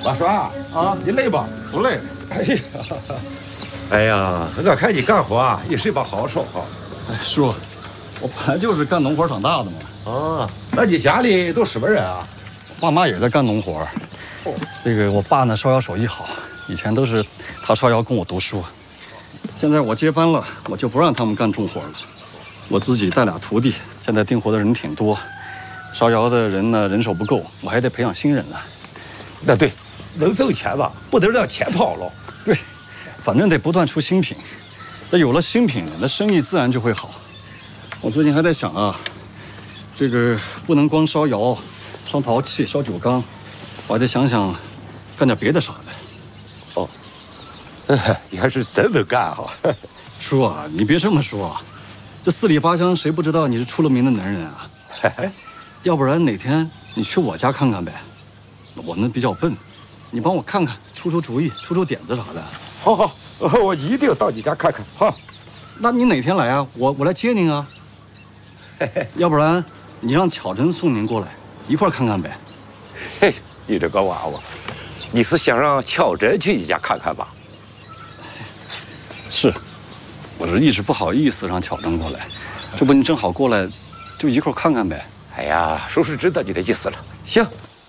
老栓啊，你累不？ 不累。 哎呀，我看你干活啊，一睡把好手哈。 哎，叔，我本来就是干农活长大的嘛。 哦，那你家里都什么人啊？ 爸妈也在干农活。哦，这个我爸呢，烧窑手艺好，以前都是他烧窑供我读书。现在我接班了，我就不让他们干重活了，我自己带俩徒弟。现在订活的人挺多，烧窑的人呢人手不够，我还得培养新人呢。 那对，能挣钱吧，不能让钱跑了。 对，反正得不断出新品，这有了新品，那生意自然就会好。我最近还在想啊，这个不能光烧窑、烧陶器、烧酒缸，我还得想想干点别的啥的。 哦，你还是真能干哈！ 叔啊，你别这么说啊，这四里八乡谁不知道你是出了名的能人啊？要不然哪天你去我家看看呗，我呢比较笨，你帮我看看，出主意，出点子啥的。 好好，我一定到你家看看哈。 那你哪天来啊？我来接您啊。要不然你让巧珍送您过来，一块看看呗。 嘿，你这个娃娃，你是想让巧珍去你家看看吧？ 是，我是一直不好意思让巧珍过来，这不你正好过来，就一块看看呗。 哎呀，叔是知道你的意思了。行。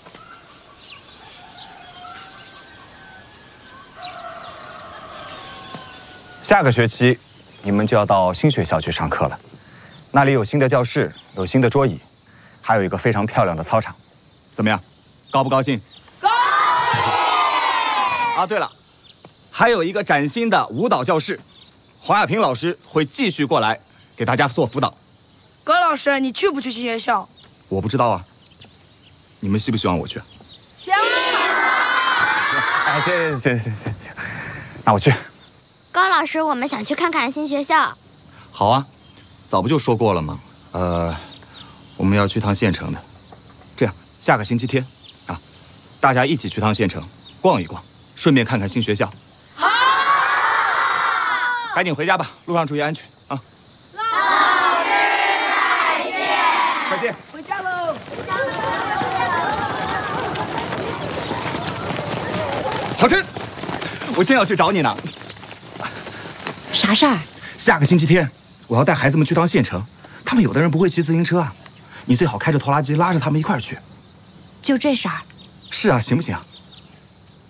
下个学期，你们就要到新学校去上课了。那里有新的教室，有新的桌椅，还有一个非常漂亮的操场。怎么样，高不高兴？高兴！啊，对了，还有一个崭新的舞蹈教室，黄亚萍老师会继续过来给大家做辅导。 高老师，你去不去新学校？ 我不知道啊，你们希不希望我去？ 行。 哎，行，那我去。 高老师，我们想去看看新学校。 好啊，早不就说过了吗？我们要去趟县城的。这样，下个星期天，啊，大家一起去趟县城，逛一逛，顺便看看新学校。好。赶紧回家吧，路上注意安全啊。 老师再见。 再见。 回家喽。 小陈，我正要去找你呢。 啥事儿？ 下个星期天，我要带孩子们去趟县城，他们有的人不会骑自行车啊，你最好开着拖拉机拉着他们一块儿去。 就这事儿？ 是啊，行不行啊？